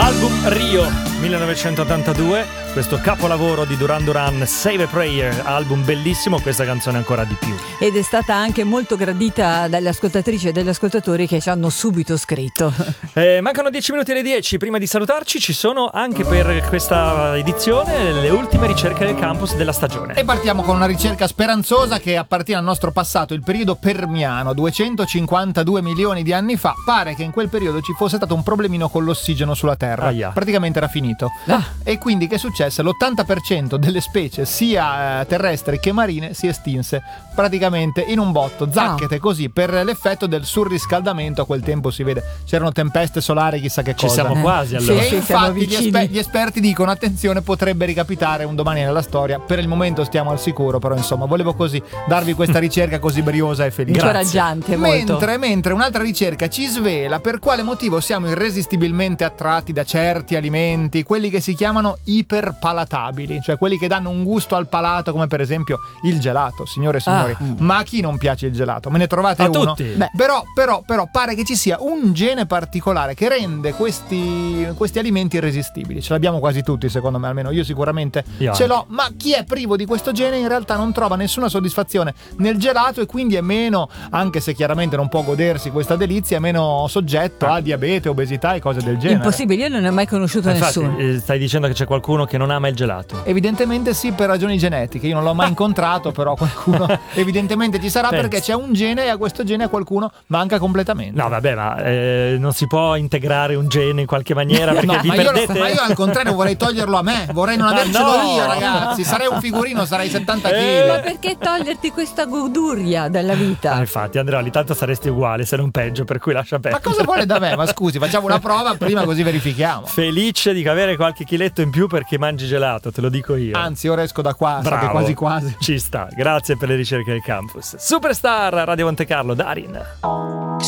Album Rio 1982, questo capolavoro di Duran Duran, Save a Prayer, album bellissimo, questa canzone ancora di più. Ed è stata anche molto gradita dalle ascoltatrici e dagli ascoltatori che ci hanno subito scritto. Mancano 10 minuti alle 10, prima di salutarci ci sono anche per questa edizione le ultime ricerche del campus della stagione. E partiamo con una ricerca speranzosa che appartiene al nostro passato, il periodo permiano, 252 milioni di anni fa. Pare che in quel periodo ci fosse stato un problemino con l'ossigeno sulla Terra. Praticamente era finito. E quindi che successe? L'80% delle specie sia terrestri che marine si estinse praticamente in un botto, zacchete così, per l'effetto del surriscaldamento. A quel tempo si vede, c'erano tempeste solari, chissà che cosa. Ci siamo quasi allora. E infatti gli esperti dicono attenzione, potrebbe ricapitare un domani nella storia. Per il momento stiamo al sicuro, però insomma volevo così darvi questa ricerca così briosa e felice. Incoraggiante molto. Mentre un'altra ricerca ci svela per quale motivo siamo irresistibilmente attratti da certi alimenti, quelli che si chiamano iperpalatabili, cioè quelli che danno un gusto al palato, come per esempio il gelato, signore e signori. Ma a chi non piace il gelato? Me ne trovate a uno? Tutti. Però pare che ci sia un gene particolare che rende questi alimenti irresistibili. Ce l'abbiamo quasi tutti, secondo me, almeno io sicuramente ce l'ho, ma chi è privo di questo gene in realtà non trova nessuna soddisfazione nel gelato e quindi è meno, anche se chiaramente non può godersi questa delizia, è meno soggetto a diabete, obesità e cose del genere. Impossibile, io non ne ho mai conosciuto nessuno. Stai dicendo che c'è qualcuno che non ama il gelato? Evidentemente sì, per ragioni genetiche. Io non l'ho mai incontrato, però qualcuno evidentemente ci sarà, perché c'è un gene e a questo gene a qualcuno manca completamente. No vabbè, ma non si può integrare un gene in qualche maniera, perché vi perdete. Ma io al contrario vorrei toglierlo a me, vorrei non avercelo io, ragazzi. Sarei un figurino, sarei 70 kg. Ma perché toglierti questa goduria della vita? Infatti Andreoli, tanto saresti uguale, se non peggio, per cui lascia perdere. Ma cosa vuole da me? Ma scusi, facciamo una prova prima, così verifichiamo. Felice di avere qualche chiletto in più perché mangi gelato, te lo dico io. Anzi, ora esco da qua, bravo, quasi quasi. Ci sta, grazie per le ricerche del campus. Superstar, Radio Monte Carlo, Darin.